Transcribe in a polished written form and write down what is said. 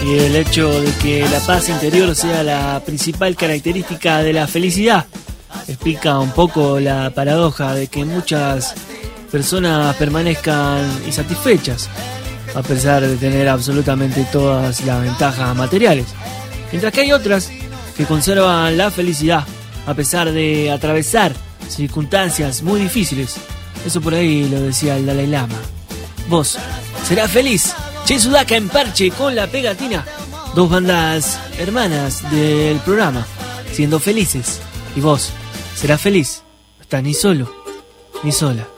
Y el hecho de que la paz interior sea la principal característica de la felicidad explica un poco la paradoja de que muchas personas permanezcan insatisfechas a pesar de tener absolutamente todas las ventajas materiales, mientras que hay otras que conservan la felicidad a pesar de atravesar circunstancias muy difíciles. Eso por ahí lo decía el Dalai Lama. Vos serás feliz. Che Sudaka en Parche con La Pegatina, dos bandas hermanas del programa, siendo felices. Y vos serás feliz. No estás ni solo ni sola.